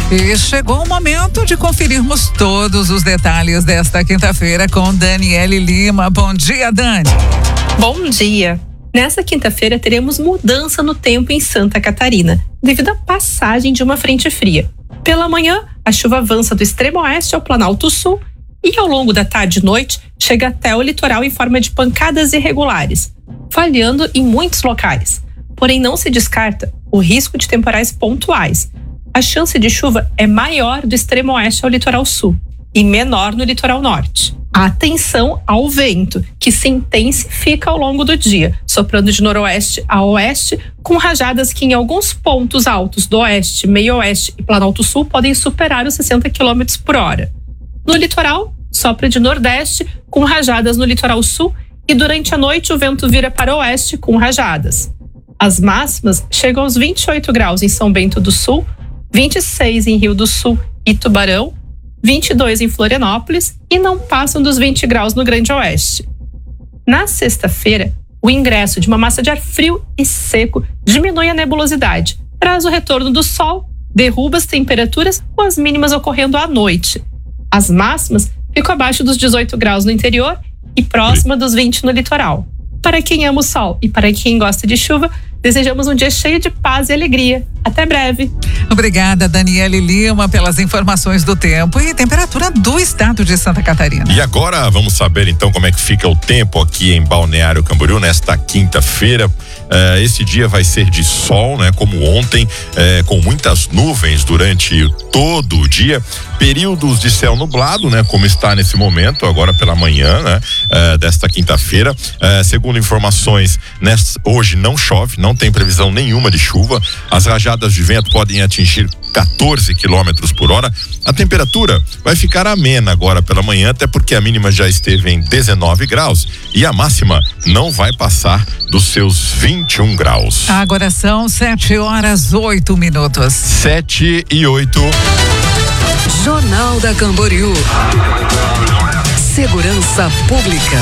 E chegou o momento de conferirmos todos os detalhes desta quinta-feira com Daniele Lima. Bom dia, Dani. Bom dia. Nessa quinta-feira teremos mudança no tempo em Santa Catarina, devido à passagem de uma frente fria. Pela manhã, a chuva avança do extremo oeste ao Planalto Sul e ao longo da tarde e noite chega até o litoral em forma de pancadas irregulares, falhando em muitos locais. Porém, não se descarta o risco de temporais pontuais. A chance de chuva é maior do extremo oeste ao litoral sul e menor no litoral norte. Atenção ao vento, que se intensifica ao longo do dia, soprando de noroeste a oeste, com rajadas que em alguns pontos altos do oeste, meio-oeste e Planalto Sul podem superar os 60 km por hora. No litoral, sopra de nordeste, com rajadas no litoral sul, e durante a noite o vento vira para o oeste com rajadas. As máximas chegam aos 28 graus em São Bento do Sul, 26 em Rio do Sul e Tubarão, 22 em Florianópolis e não passam dos 20 graus no Grande Oeste. Na sexta-feira, o ingresso de uma massa de ar frio e seco diminui a nebulosidade, traz o retorno do sol, derruba as temperaturas com as mínimas ocorrendo à noite. As máximas ficam abaixo dos 18 graus no interior e próxima dos 20 no litoral. Para quem ama o sol e para quem gosta de chuva, desejamos um dia cheio de paz e alegria. Até breve. Obrigada, Daniele Lima, pelas informações do tempo e temperatura do estado de Santa Catarina. E agora vamos saber então como é que fica o tempo aqui em Balneário Camboriú nesta quinta-feira. Esse dia vai ser de sol, né? Como ontem, com muitas nuvens durante todo o dia. Períodos de céu nublado, né? Como está nesse momento, agora pela manhã, né? Desta quinta-feira. Segundo informações, hoje não chove, não tem previsão nenhuma de chuva. As rajadas de vento podem atingir 14 km por hora. A temperatura vai ficar amena agora pela manhã, até porque a mínima já esteve em 19 graus e a máxima não vai passar dos seus 21 graus. Agora são 7h08. 7h08. Jornal da Camboriú. Segurança Pública.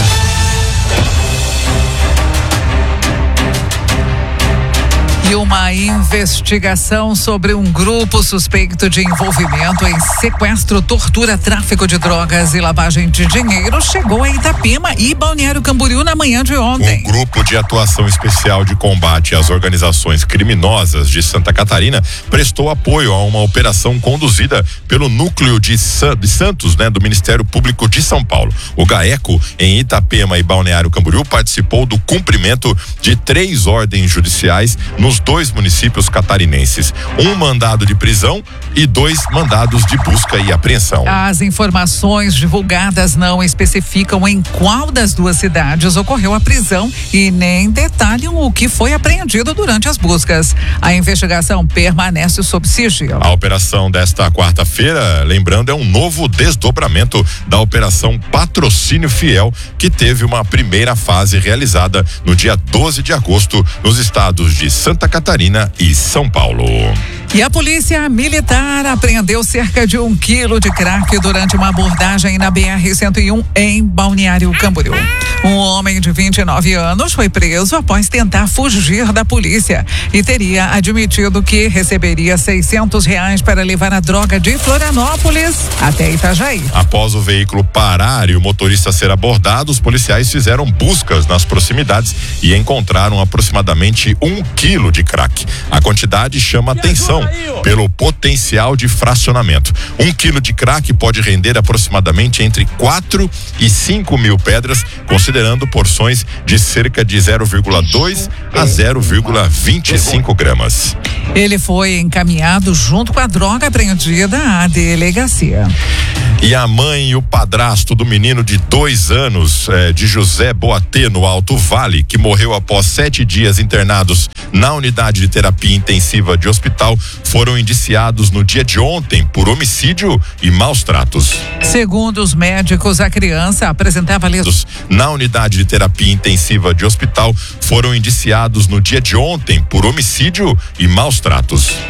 E uma investigação sobre um grupo suspeito de envolvimento em sequestro, tortura, tráfico de drogas e lavagem de dinheiro chegou a Itapema e Balneário Camboriú na manhã de ontem. Um grupo de atuação especial de combate às organizações criminosas de Santa Catarina prestou apoio a uma operação conduzida pelo núcleo de Santos, né, do Ministério Público de São Paulo. O GAECO, em Itapema e Balneário Camboriú, participou do cumprimento de 3 ordens judiciais nos 2 municípios catarinenses, um mandado de prisão e 2 mandados de busca e apreensão. As informações divulgadas não especificam em qual das 2 cidades ocorreu a prisão e nem detalham o que foi apreendido durante as buscas. A investigação permanece sob sigilo. A operação desta quarta-feira, lembrando, é um novo desdobramento da Operação Patrocínio Fiel, que teve uma primeira fase realizada no dia 12 de agosto nos estados de Santa Catarina e São Paulo. E a polícia militar apreendeu cerca de 1 quilo de crack durante uma abordagem na BR-101 em Balneário Camboriú. Um homem de 29 anos foi preso após tentar fugir da polícia e teria admitido que receberia R$600 para levar a droga de Florianópolis até Itajaí. Após o veículo parar e o motorista ser abordado, os policiais fizeram buscas nas proximidades e encontraram aproximadamente 1 quilo de crack. A quantidade chama atenção pelo potencial de fracionamento. 1 quilo de crack pode render aproximadamente entre 4 e 5 mil pedras, considerando porções de cerca de 0,2 a 0,25 gramas. Ele foi encaminhado junto com a droga apreendida à delegacia. E a mãe e o padrasto do menino de 2 anos, de José Boatê, no Alto Vale, que morreu após 7 dias internados na unidade de terapia intensiva de hospital, foram indiciados no dia de ontem por homicídio e maus tratos. Segundo os médicos, a criança apresentava lesões. Na unidade de terapia intensiva de hospital, foram indiciados no dia de ontem por homicídio e maus tratos.